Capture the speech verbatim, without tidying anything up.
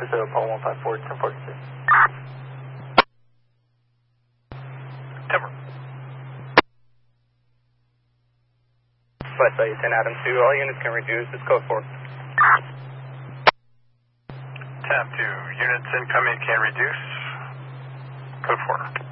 zero, Apollo one five four, ten forty-two. Timber. West side, ten Adam two, all units can reduce, it's code four. Tab two, units incoming can reduce, code four.